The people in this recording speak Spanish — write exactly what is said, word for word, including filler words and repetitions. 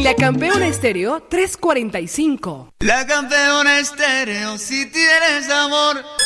La Campeona Estéreo trescientos cuarenta y cinco. La Campeona Estéreo, si tienes amor.